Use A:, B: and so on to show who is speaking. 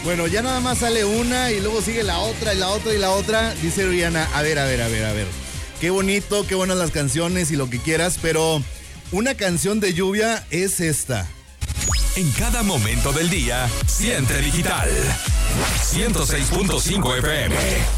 A: Bueno, ya nada más sale una y luego sigue la otra y la otra y la otra. Dice Rihanna, a ver. Qué bonito, qué buenas las canciones y lo que quieras, pero una canción de lluvia es esta.
B: En cada momento del día, siente digital. 106.5 FM.